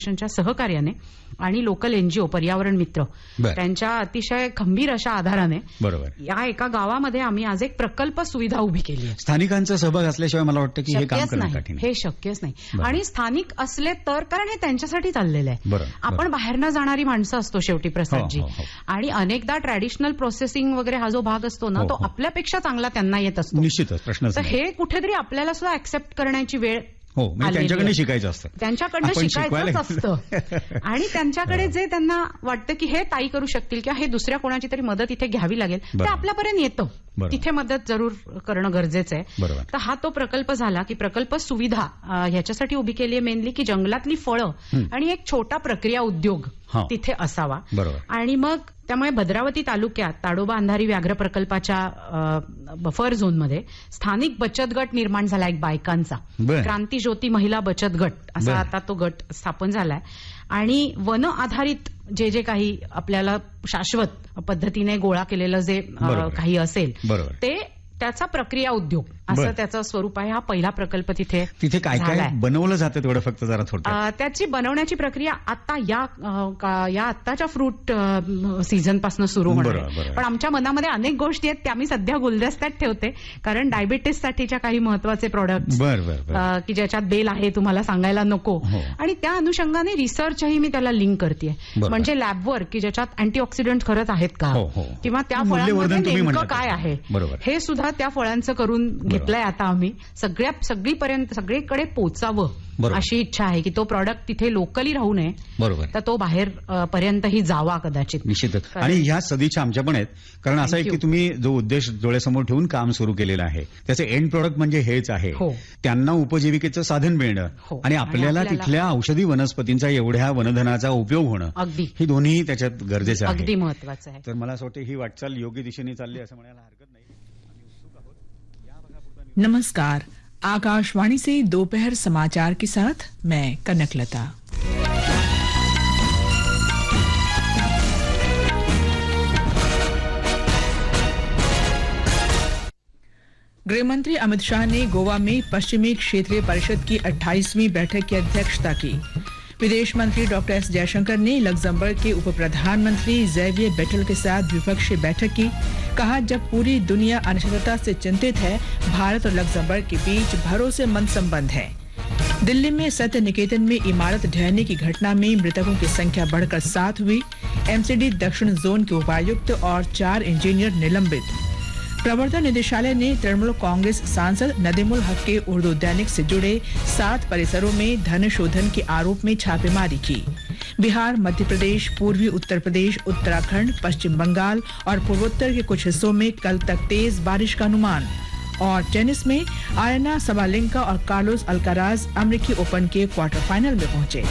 च्या सहकार्याने आणि लोकल एनजीओ पर्यावरण मित्र त्यांच्या अतिशय खंबीर अशा आधाराने बरोबर या एका गावामध्ये आम्ही आज एक प्रकल्प सुविधा उभी केली आहे. स्थानिकांचा सहभाग असल्याशिवाय मला वाटतं की हे काम करणं कठीण आहे. हे शक्यच नाही आणि स्थानिक असले तर कारण हे त्यांच्यासाठी चाललेलं आहे. आपण बाहेरनं जाणारी माणसं असतो शेवटी प्रसादजी आणि अनेकदा ट्रॅडिशनल प्रोसेसिंग वगैरे हा जो भाग असतो ना तो आपल्यापेक्षा चांगला त्यांना येत असतो. निश्चितच प्रश्नच तर हे कुठेतरी आपल्याला सुद्धा ऍक्सेप्ट करण्याची वेळ त्यांच्याकडे शिकायचं असतं. त्यांच्याकडनं शिकायचंच असतं आणि त्यांच्याकडे जे त्यांना वाटतं की हे ताई करू शकतील किंवा हे दुसऱ्या कोणाची तरी मदत इथे घ्यावी लागेल ते आपल्यापर्यंत येतं. तिथे मदत जरूर करणं गरजेचं आहे. तर हा तो प्रकल्प झाला की प्रकल्प सुविधा ह्याच्यासाठी उभी केली आहे मेनली की जंगलातली फळं आणि एक छोटा प्रक्रिया उद्योग तिथे असावा. आणि मग त्यामुळे भद्रावती तालुक्यात ताडोबा अंधारी व्याघ्र प्रकल्पाच्या बफर झोनमध्ये स्थानिक बचत गट निर्माण झाला एक बायकांचा, क्रांती ज्योती महिला बचत गट असा आता तो गट स्थापन झालाय. आणि वन आधारित जे जे काही आपल्याला शाश्वत पद्धतीने गोळा केलेलं जे काही असेल ते त्याचा प्रक्रिया उद्योग असं त्याचं स्वरूप आहे. हा पहिला प्रकल्प तिथे काय काय बनवलं जातं तेवढं फक्त जरा थोडं. त्याची बनवण्याची प्रक्रिया आता या आत्ताच्या फ्रूट सीझन पासून सुरू होणार आहे. पण आमच्या मनामध्ये अनेक गोष्टी आहेत त्या मी सध्या गुलदस्त्यात ठेवते कारण डायबिटीस साठीच्या काही महत्वाचे प्रॉडक्ट्स की ज्याच्यात बेल आहे तुम्हाला सांगायला नको आणि त्या अनुषंगाने रिसर्चही मी त्याला लिंक करते. म्हणजे लॅबवर की ज्याच्यात अँटीऑक्सिडंट खरंच आहेत का किंवा त्या फळांमध्ये नेमकं काय आहे हे सुद्धा त्या फळांचं करून घेतलंय आता आम्ही. सगळीकडे पोचावं अशी इच्छा आहे की तो प्रॉडक्ट तिथे लोकली राहू नये तर तो बाहेर पर्यंतही जावा कदाचित. निश्चितच. आणि ह्या सदिच्छा आमच्या पण आहेत कारण असं आहे की तुम्ही जो उद्देश डोळ्यासमोर ठेवून काम सुरू केलेलं आहे त्याचे एंड प्रोडक्ट म्हणजे हेच आहे. त्यांना उपजीविकेचं साधन मिळणं आणि आपल्याला तिथल्या औषधी वनस्पतींचा एवढ्या वनधनाचा उपयोग होणं ही दोन्ही त्याच्यात गरजेचं आहे. अगदी महत्वाचं आहे. तर मला असं वाटतं ही वाटचाल योग्य दिशेने चालली असं म्हणायला हरकत नाही. नमस्कार, आकाशवाणी से दोपहर समाचार के साथ मैं कनकलता। गृहमंत्री अमित शाह ने गोवा में पश्चिमी क्षेत्रीय परिषद की 28वीं बैठक की अध्यक्षता की। विदेश मंत्री डॉक्टर एस जयशंकर ने लग्जमबर्ग के उप प्रधानमंत्री ज़ेवियर बेटल के साथ द्विपक्षीय बैठक की। कहा, जब पूरी दुनिया अनिश्चितता से चिंतित है, भारत और लग्जमबर्ग के बीच भरोसेमंद संबंध है। दिल्ली में सत्य निकेतन में इमारत ढहने की घटना में मृतकों की संख्या बढ़कर 7 हुई। एमसीडी दक्षिण जोन के उपायुक्त और 4 इंजीनियर निलंबित। प्रवर्तन निदेशालय ने तृणमूल कांग्रेस सांसद नदीमुल हक के उर्दू दैनिक से जुड़े 7 परिसरों में धन शोधन के आरोप में छापेमारी की। बिहार, मध्य प्रदेश, पूर्वी उत्तर प्रदेश, उत्तराखंड, पश्चिम बंगाल और पूर्वोत्तर के कुछ हिस्सों में कल तक तेज बारिश का अनुमान। और टेनिस में आयना सबालेंका और कार्लोस अल्काराज अमेरिकी ओपन के क्वार्टर फाइनल में पहुंचे।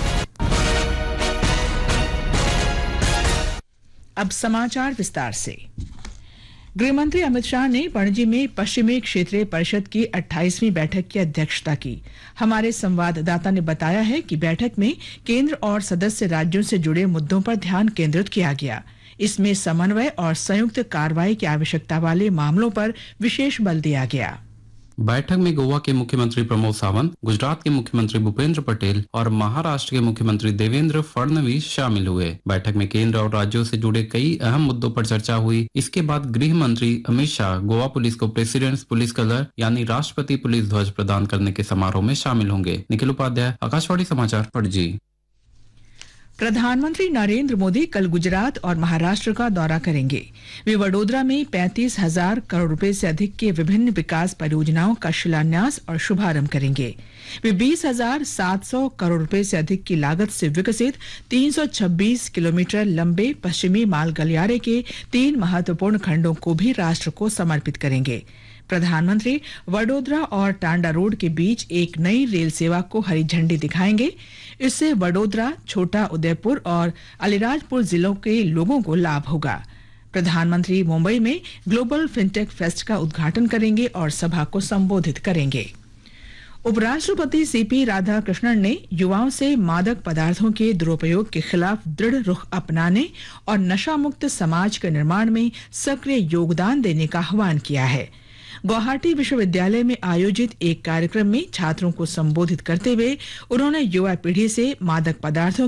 अब समाचार विस्तार से। गृहमंत्री अमित शाह ने पणजी में पश्चिमी क्षेत्रीय परिषद की 28वीं बैठक की अध्यक्षता की। हमारे संवाददाता ने बताया है कि बैठक में केंद्र और सदस्य राज्यों से जुड़े मुद्दों पर ध्यान केंद्रित किया गया। इसमें समन्वय और संयुक्त कार्रवाई की आवश्यकता वाले मामलों पर विशेष बल दिया गया। बैठक में गोवा के मुख्यमंत्री प्रमोद सावंत, गुजरात के मुख्यमंत्री भूपेंद्र पटेल और महाराष्ट्र के मुख्यमंत्री देवेंद्र फडणवीस शामिल हुए। बैठक में केंद्र और राज्यों से जुड़े कई अहम मुद्दों पर चर्चा हुई। इसके बाद गृह मंत्री अमित शाह गोवा पुलिस को प्रेसिडेंट्स पुलिस कलर यानी राष्ट्रपति पुलिस ध्वज प्रदान करने के समारोह में शामिल होंगे। निखिल उपाध्याय, आकाशवाणी समाचार, पणजी। प्रधानमंत्री नरेंद्र मोदी कल गुजरात और महाराष्ट्र का दौरा करेंगे। वे वडोदरा में 35,000 करोड़ रुपए से अधिक के विभिन्न विकास परियोजनाओं का शिलान्यास और शुभारंभ करेंगे। वे 20,700 करोड़ रुपए से अधिक की लागत से विकसित 326 किलोमीटर लंबे पश्चिमी माल गलियारे के 3 महत्वपूर्ण खंडों को भी राष्ट्र को समर्पित करेंगे। प्रधानमंत्री वडोदरा और टांडा रोड के बीच एक नई रेल सेवा को हरी झंडी दिखाएंगे। इससे वडोदरा, छोटा उदयपुर और अलीराजपुर जिलों के लोगों को लाभ होगा। प्रधानमंत्री मुंबई में ग्लोबल फिनटेक फेस्ट का उद्घाटन करेंगे और सभा को संबोधित करेंगे। उपराष्ट्रपति सीपी राधाकृष्णन ने युवाओं से मादक पदार्थों के दुरुपयोग के खिलाफ दृढ़ रुख अपनाने और नशा मुक्त समाज के निर्माण में सक्रिय योगदान देने का आह्वान किया है। गुवाहाटी विश्वविद्यालय में आयोजित एक कार्यक्रम में छात्रों को संबोधित करते हुए उन्होंने युवा पीढ़ी से मादक पदार्थों